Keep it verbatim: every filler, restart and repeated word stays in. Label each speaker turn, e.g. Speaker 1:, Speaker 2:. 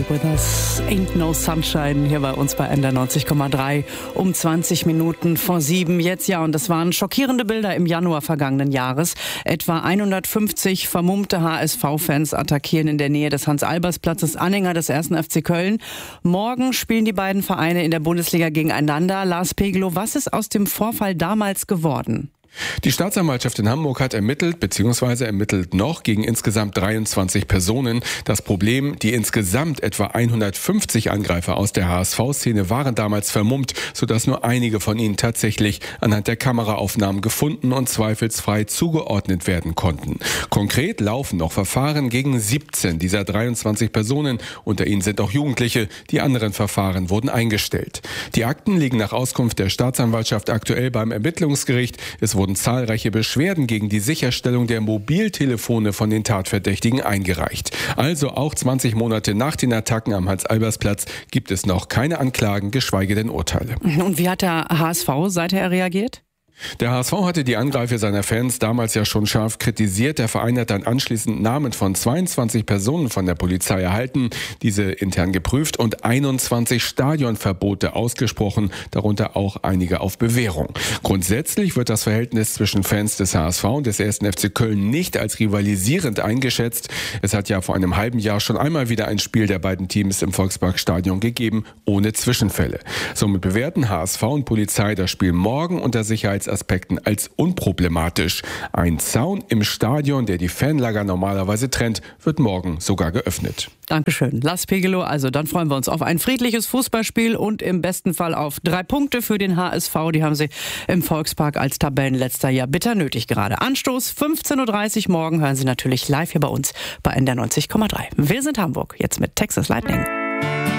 Speaker 1: with us ain't no sunshine hier bei uns bei N D R neunzig Komma drei um zwanzig Minuten vor sieben jetzt. Ja, und das waren schockierende Bilder im Januar vergangenen Jahres. Etwa hundertfünfzig vermummte H S V-Fans attackieren in der Nähe des Hans-Albers-Platzes Anhänger des ersten F C Köln. Morgen spielen die beiden Vereine in der Bundesliga gegeneinander. Lars Pegelow, was ist aus dem Vorfall damals geworden?
Speaker 2: Die Staatsanwaltschaft in Hamburg hat ermittelt bzw. ermittelt noch gegen insgesamt dreiundzwanzig Personen. Das Problem, die insgesamt etwa hundertfünfzig Angreifer aus der H S V-Szene waren damals vermummt, sodass nur einige von ihnen tatsächlich anhand der Kameraaufnahmen gefunden und zweifelsfrei zugeordnet werden konnten. Konkret laufen noch Verfahren gegen siebzehn dieser dreiundzwanzig Personen. Unter ihnen sind auch Jugendliche. Die anderen Verfahren wurden eingestellt. Die Akten liegen nach Auskunft der Staatsanwaltschaft aktuell beim Ermittlungsgericht. Es wurden zahlreiche Beschwerden gegen die Sicherstellung der Mobiltelefone von den Tatverdächtigen eingereicht. Also auch zwanzig Monate nach den Attacken am Hans-Albers-Platz gibt es noch keine Anklagen, geschweige denn Urteile.
Speaker 1: Und wie hat der H S V seither reagiert?
Speaker 2: Der H S V hatte die Angreifer seiner Fans damals ja schon scharf kritisiert. Der Verein hat dann anschließend Namen von zweiundzwanzig Personen von der Polizei erhalten, diese intern geprüft und einundzwanzig Stadionverbote ausgesprochen, darunter auch einige auf Bewährung. Grundsätzlich wird das Verhältnis zwischen Fans des H S V und des ersten F C Köln nicht als rivalisierend eingeschätzt. Es hat ja vor einem halben Jahr schon einmal wieder ein Spiel der beiden Teams im Volksparkstadion gegeben, ohne Zwischenfälle. Somit bewerten H S V und Polizei das Spiel morgen unter Sicherheits Aspekten als unproblematisch. Ein Zaun im Stadion, der die Fanlager normalerweise trennt, wird morgen sogar geöffnet.
Speaker 1: Dankeschön, Lars Pegelow. Also dann freuen wir uns auf ein friedliches Fußballspiel und im besten Fall auf drei Punkte für den H S V. Die haben sie im Volkspark als Tabellenletzter ja bitter nötig gerade. Anstoß fünfzehn Uhr dreißig morgen hören Sie natürlich live hier bei uns bei N D R neunzig Komma drei. Wir sind Hamburg, jetzt mit Texas Lightning.